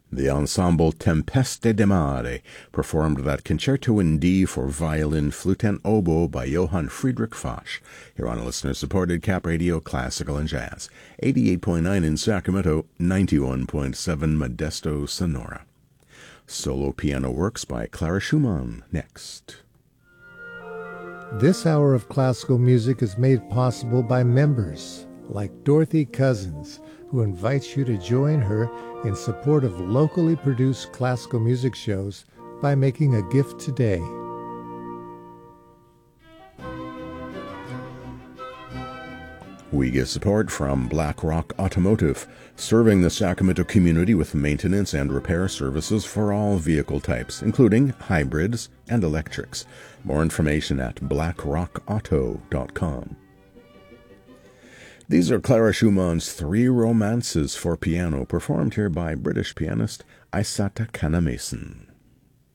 The ensemble Tempeste de Mare performed that Concerto in D for violin, flute, and oboe by Johann Friedrich Fasch, here on a listener-supported Cap Radio Classical and Jazz, 88.9 in Sacramento, 91.7 Modesto, Sonora. Solo piano works by Clara Schumann next. This hour of classical music is made possible by members like Dorothy Cousins, who invites you to join her in support of locally produced classical music shows by making a gift today. We get support from Black Rock Automotive, serving the Sacramento community with maintenance and repair services for all vehicle types, including hybrids and electrics. More information at blackrockauto.com. These are Clara Schumann's three romances for piano, performed here by British pianist Aissata Kannah-Mason.